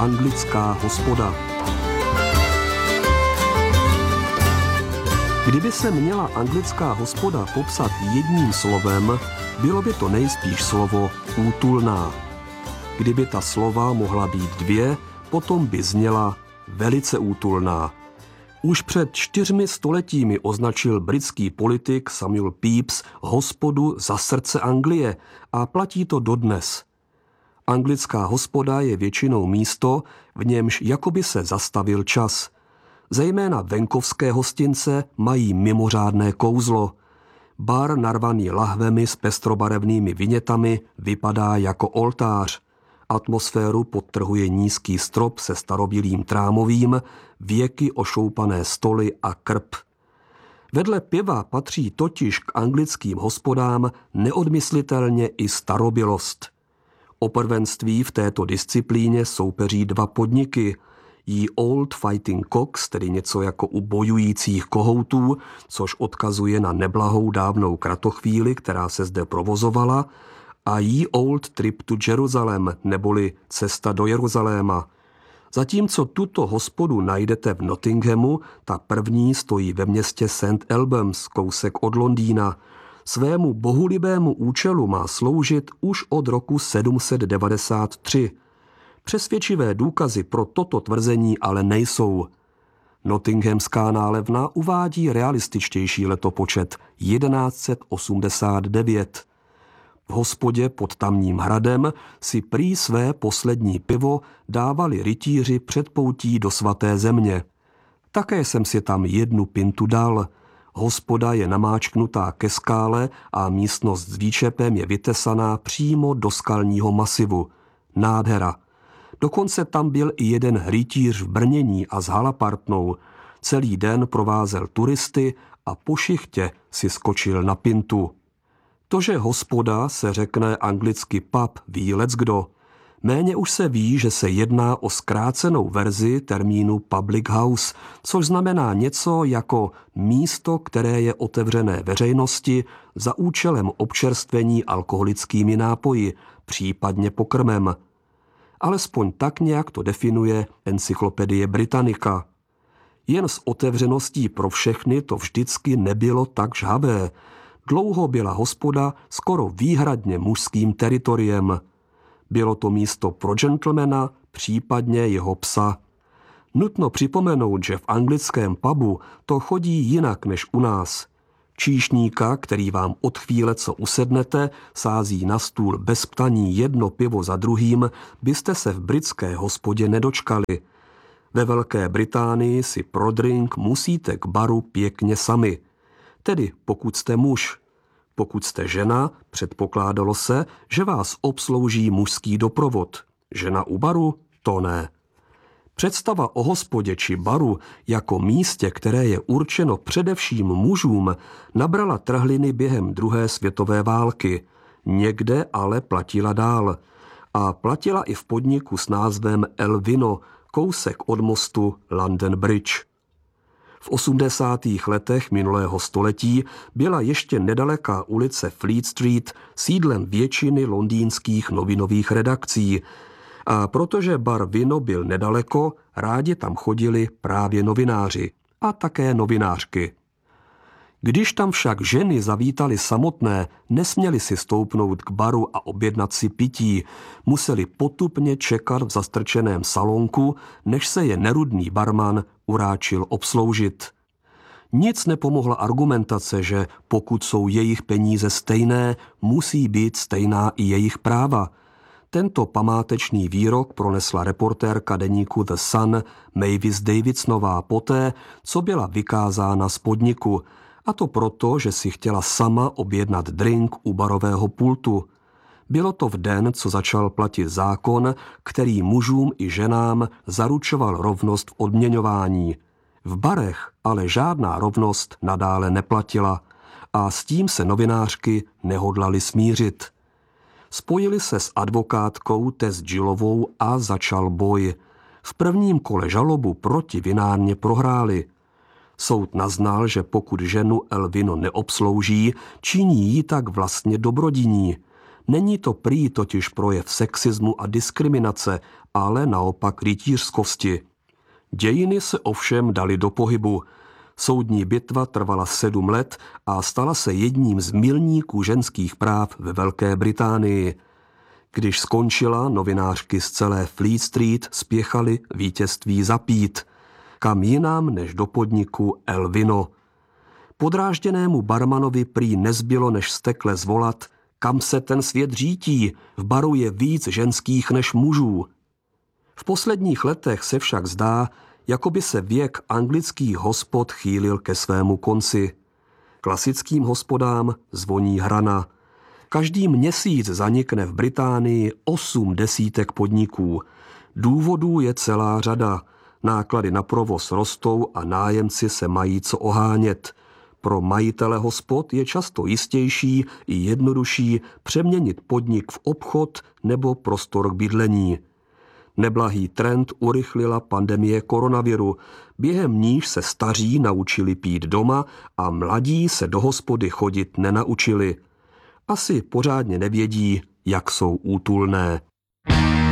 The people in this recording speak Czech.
Anglická hospoda. Kdyby se měla anglická hospoda popsat jedním slovem, bylo by to nejspíš slovo útulná. Kdyby ta slova mohla být dvě, potom by zněla velice útulná. Už před 4 stoletími označil britský politik Samuel Pepys hospodu za srdce Anglie a platí to dodnes. Anglická hospoda je většinou místo, v němž jakoby se zastavil čas. Zejména venkovské hostince mají mimořádné kouzlo. Bar narvaný lahvemi s pestrobarevnými vinětami vypadá jako oltář. Atmosféru podtrhuje nízký strop se starobylým trámovým, věky ošoupané stoly a krb. Vedle piva patří totiž k anglickým hospodám neodmyslitelně i starobylost. O prvenství v této disciplíně soupeří 2 podniky. Jí Old Fighting Cocks, tedy něco jako u bojujících kohoutů, což odkazuje na neblahou dávnou kratochvíli, která se zde provozovala, a Ye Old Trip to Jerusalem, neboli Cesta do Jeruzaléma. Zatímco tuto hospodu najdete v Nottinghamu, ta první stojí ve městě St. Albans, kousek od Londýna. Svému bohulibému účelu má sloužit už od roku 793. Přesvědčivé důkazy pro toto tvrzení ale nejsou. Nottinghamská nálevna uvádí realističtější letopočet 1189. V hospodě pod tamním hradem si prý své poslední pivo dávali rytíři před poutí do svaté země. Také jsem si tam 1 pintu dal. Hospoda je namáčknutá ke skále a místnost s výčepem je vytesaná přímo do skalního masivu. Nádhera. Dokonce tam byl i jeden rytíř v brnění a s halapartnou. Celý den provázel turisty a po šichtě si skočil na pintu. To, že hospoda se řekne anglicky pub, ví leckdo. Méně už se ví, že se jedná o zkrácenou verzi termínu public house, což znamená něco jako místo, které je otevřené veřejnosti za účelem občerstvení alkoholickými nápoji, případně pokrmem. Alespoň tak nějak to definuje Encyklopedie Britannica. Jen s otevřeností pro všechny to vždycky nebylo tak žhavé. Dlouho byla hospoda skoro výhradně mužským teritoriem. Bylo to místo pro gentlemana, případně jeho psa. Nutno připomenout, že v anglickém pubu to chodí jinak než u nás. Číšníka, který vám od chvíle, co usednete, sází na stůl bez ptaní 1 pivo za druhým, byste se v britské hospodě nedočkali. Ve Velké Británii si pro drink musíte k baru pěkně sami. Tedy pokud jste muž. Pokud jste žena, předpokládalo se, že vás obslouží mužský doprovod. Žena u baru? To ne. Představa o hospodě či baru jako místě, které je určeno především mužům, nabrala trhliny během 2. světové války. Někde ale platila dál. A platila i v podniku s názvem El Vino, kousek od mostu London Bridge. V 80. letech minulého století byla ještě nedaleká ulice Fleet Street sídlem většiny londýnských novinových redakcí. A protože bar Vino byl nedaleko, rádi tam chodili právě novináři a také novinářky. Když tam však ženy zavítali samotné, nesměly si stoupnout k baru a objednat si pití, museli potupně čekat v zastrčeném salonku, než se je nerudný barman uráčil obsloužit. Nic nepomohla argumentace, že pokud jsou jejich peníze stejné, musí být stejná i jejich práva. Tento památečný výrok pronesla reportérka deníku The Sun Mavis Davidsonová poté, co byla vykázána z podniku, a to proto, že si chtěla sama objednat drink u barového pultu. Bylo to v den, co začal platit zákon, který mužům i ženám zaručoval rovnost v odměňování. V barech ale žádná rovnost nadále neplatila a s tím se novinářky nehodlaly smířit. Spojili se s advokátkou Tess Gillovou a začal boj. V prvním kole žalobu proti vinárně prohráli. Soud naznal, že pokud ženu El Vino neobslouží, činí ji tak vlastně dobrodiní. Není to prý totiž projev sexismu a diskriminace, ale naopak rytířskosti. Dějiny se ovšem daly do pohybu. Soudní bitva trvala 7 let a stala se jedním z milníků ženských práv ve Velké Británii. Když skončila, novinářky z celé Fleet Street spěchaly vítězství zapít. Kam jinam než do podniku El Vino. Podrážděnému barmanovi prý nezbylo než stekle zvolat: kam se ten svět řítí, v baru je víc ženských než mužů. V posledních letech se však zdá, jako by se věk anglických hospod chýlil ke svému konci. Klasickým hospodám zvoní hrana. Každý měsíc zanikne v Británii 8 desítek podniků. Důvodů je celá řada. Náklady na provoz rostou a nájemci se mají co ohánět. Pro majitele hospod je často jistější i jednodušší přeměnit podnik v obchod nebo prostor k bydlení. Neblahý trend urychlila pandemie koronaviru, během níž se staří naučili pít doma a mladí se do hospody chodit nenaučili. Asi pořádně nevědí, jak jsou útulné.